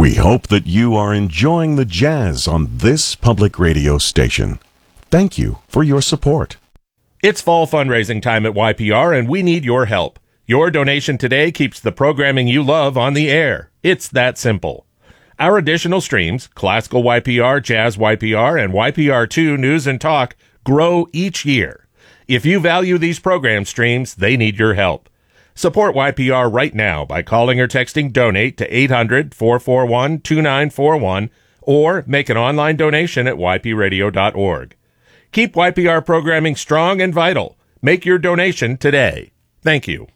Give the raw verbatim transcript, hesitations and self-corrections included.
We hope that you are enjoying the jazz on this public radio station. Thank you for your support. It's fall fundraising time at Y P R, and we need your help. Your donation today keeps the programming you love on the air. It's that simple. Our additional streams, Classical Y P R, Jazz Y P R, and Y P R two News and Talk, grow each year. If you value these program streams, they need your help. Support Y P R right now by calling or texting DONATE to eight hundred, four four one, two nine four one or make an online donation at y p radio dot org. Keep Y P R programming strong and vital. Make your donation today. Thank you.